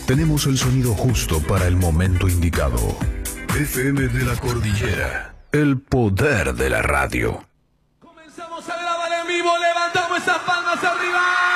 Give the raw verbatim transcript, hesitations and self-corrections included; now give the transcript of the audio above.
Tenemos el sonido justo para el momento indicado. F M de la Cordillera. El poder de la radio. Comenzamos a grabar en vivo, levantamos esas palmas arriba.